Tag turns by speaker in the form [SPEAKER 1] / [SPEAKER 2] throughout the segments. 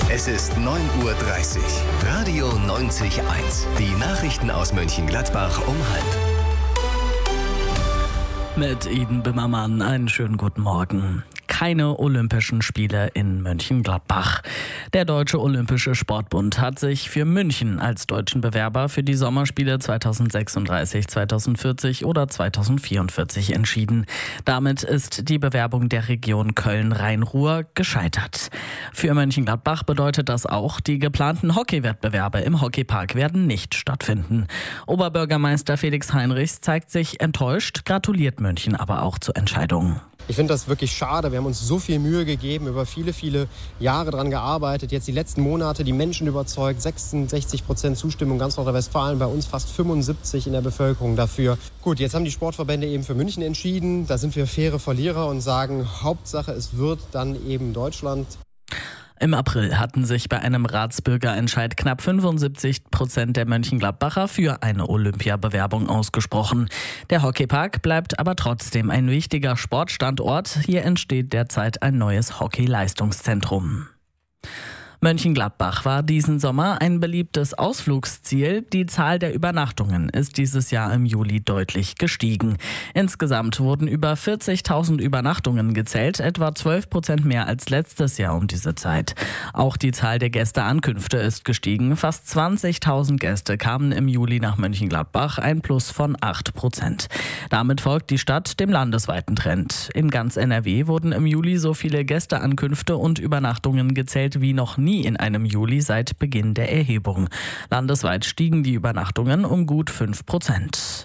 [SPEAKER 1] Es ist 9:30 Uhr. Radio 90.1. Die Nachrichten aus Mönchengladbach um 12:30.
[SPEAKER 2] Mit Iden Bimmermann einen schönen guten Morgen. Keine Olympischen Spiele in Mönchengladbach. Der Deutsche Olympische Sportbund hat sich für München als deutschen Bewerber für die Sommerspiele 2036, 2040 oder 2044 entschieden. Damit ist die Bewerbung der Region Köln-Rhein-Ruhr gescheitert. Für Mönchengladbach bedeutet das auch, die geplanten Hockeywettbewerbe im Hockeypark werden nicht stattfinden. Oberbürgermeister Felix Heinrichs zeigt sich enttäuscht, gratuliert München aber auch zur Entscheidung.
[SPEAKER 3] Ich finde das wirklich schade. Wir haben uns so viel Mühe gegeben, über viele, viele Jahre daran gearbeitet. Jetzt die letzten Monate die Menschen überzeugt. 66% Zustimmung ganz Nordrhein-Westfalen, bei uns fast 75% in der Bevölkerung dafür. Gut, jetzt haben die Sportverbände eben für München entschieden. Da sind wir faire Verlierer und sagen, Hauptsache es wird dann eben Deutschland.
[SPEAKER 2] Im April hatten sich bei einem Ratsbürgerentscheid knapp 75% der Mönchengladbacher für eine Olympiabewerbung ausgesprochen. Der Hockeypark bleibt aber trotzdem ein wichtiger Sportstandort. Hier entsteht derzeit ein neues Hockey-Leistungszentrum. Mönchengladbach war diesen Sommer ein beliebtes Ausflugsziel. Die Zahl der Übernachtungen ist dieses Jahr im Juli deutlich gestiegen. Insgesamt wurden über 40.000 Übernachtungen gezählt, etwa 12% mehr als letztes Jahr um diese Zeit. Auch die Zahl der Gästeankünfte ist gestiegen. Fast 20.000 Gäste kamen im Juli nach Mönchengladbach, ein Plus von 8%. Damit folgt die Stadt dem landesweiten Trend. In ganz NRW wurden im Juli so viele Gästeankünfte und Übernachtungen gezählt wie noch nie in einem Juli seit Beginn der Erhebung. Landesweit stiegen die Übernachtungen um gut 5%.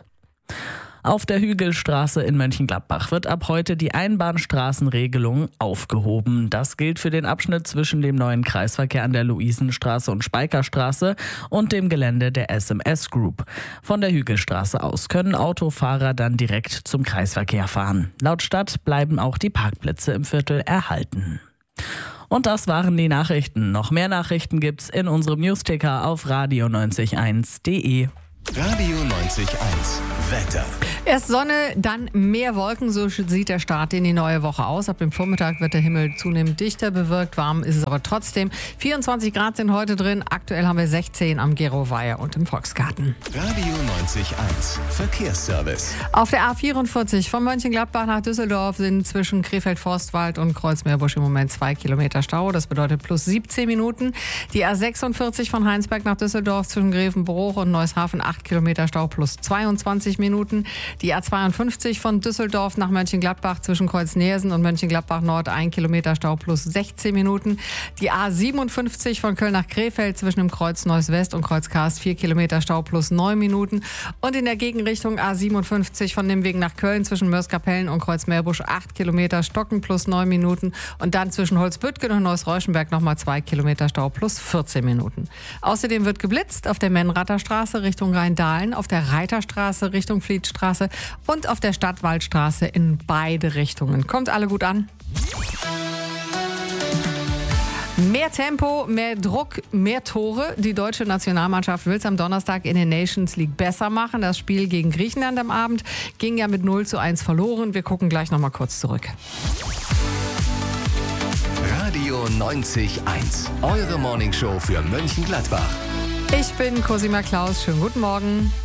[SPEAKER 2] Auf der Hügelstraße in Mönchengladbach wird ab heute die Einbahnstraßenregelung aufgehoben. Das gilt für den Abschnitt zwischen dem neuen Kreisverkehr an der Luisenstraße und Speicherstraße und dem Gelände der SMS Group. Von der Hügelstraße aus können Autofahrer dann direkt zum Kreisverkehr fahren. Laut Stadt bleiben auch die Parkplätze im Viertel erhalten. Und das waren die Nachrichten. Noch mehr Nachrichten gibt's in unserem Newsticker auf radio901.de.
[SPEAKER 1] Radio 90.1. Wetter.
[SPEAKER 4] Erst Sonne, dann mehr Wolken, so sieht der Start in die neue Woche aus. Ab dem Vormittag wird der Himmel zunehmend dichter bewölkt, warm ist es aber trotzdem. 24 Grad sind heute drin, aktuell haben wir 16 am Geroweiher und im Volksgarten.
[SPEAKER 1] Radio 90.1. Verkehrsservice.
[SPEAKER 4] Auf der A44 von Mönchengladbach nach Düsseldorf sind zwischen Krefeld-Forstwald und Kreuzmeerbusch im Moment 2 Kilometer Stau. Das bedeutet plus 17 Minuten. Die A46 von Heinsberg nach Düsseldorf zwischen Grevenbroich und Neushafen 8 Kilometer Stau plus 22 Minuten. Die A52 von Düsseldorf nach Mönchengladbach zwischen Kreuz-Neersen und Mönchengladbach Nord 1 Kilometer Stau plus 16 Minuten. Die A57 von Köln nach Krefeld zwischen dem Kreuz Neuss West und Kreuz Karst 4 Kilometer Stau plus 9 Minuten. Und in der Gegenrichtung A57 von dem Weg nach Köln zwischen Mörs-Kapellen und Kreuz-Meerbusch 8 Kilometer Stocken plus 9 Minuten. Und dann zwischen Holzbüttgen und Neuss-Reuschenberg nochmal 2 Kilometer Stau plus 14 Minuten. Außerdem wird geblitzt auf der Menrater Straße Richtung Rheindahlen, auf der Reiterstraße Richtung Fleetstraße und auf der Stadtwaldstraße in beide Richtungen. Kommt alle gut an. Mehr Tempo, mehr Druck, mehr Tore. Die deutsche Nationalmannschaft will es am Donnerstag in der Nations League besser machen. Das Spiel gegen Griechenland am Abend ging ja mit 0:1 verloren. Wir gucken gleich noch mal kurz zurück.
[SPEAKER 1] Radio 90.1. Eure Morningshow für Mönchengladbach.
[SPEAKER 4] Ich bin Cosima Klaus. Schönen guten Morgen.